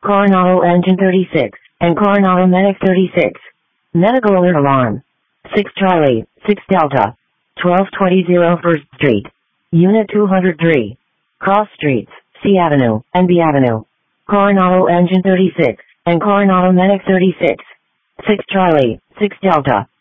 Coronado Engine 36, and Coronado Medic 36. Medical alert alarm. 6 Charlie, 6 Delta. 1220 First Street. Unit 203. Cross Streets, C Avenue, and B Avenue. Coronado Engine 36, and Coronado Medic 36. 6 Charlie, 6 Delta.